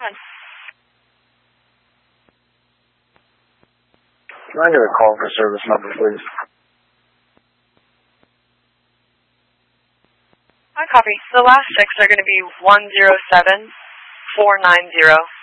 Can I get a call for service number, please? I copy. The last 6 are going to be 107490.